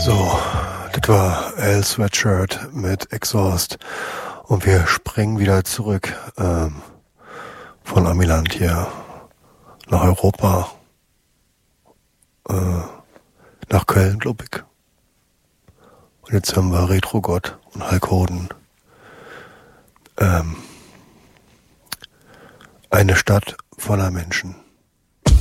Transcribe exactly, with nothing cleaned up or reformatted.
So, das war Al Sweatshirt mit Exhaust und wir springen wieder zurück ähm, von Amiland hier nach Europa, äh, nach Köln, glaube ich. Und jetzt haben wir Retro-Gott und Hulk Hogan. Ähm, eine Stadt voller Menschen.